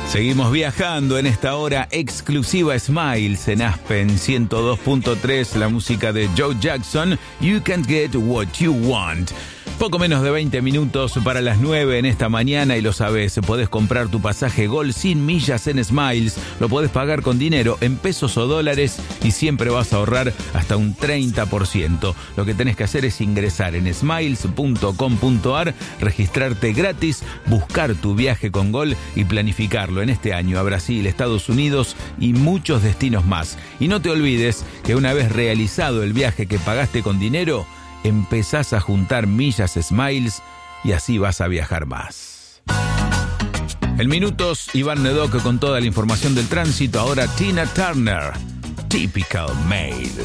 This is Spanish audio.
Seguimos viajando en esta hora exclusiva Smiles en Aspen 102.3, la música de Joe Jackson, You Can't Get What You Want. Poco menos de 20 minutos para las 9 en esta mañana y lo sabes, podés comprar tu pasaje Gol sin millas en Smiles, lo podés pagar con dinero en pesos o dólares y siempre vas a ahorrar hasta un 30%. Lo que tenés que hacer es ingresar en smiles.com.ar, registrarte gratis, buscar tu viaje con Gol y planificarlo en este año a Brasil, Estados Unidos y muchos destinos más. Y no te olvides que una vez realizado el viaje que pagaste con dinero, empezás a juntar millas Smiles y así vas a viajar más. En minutos, Iván Nedoc con toda la información del tránsito. Ahora Tina Turner, Typical Male.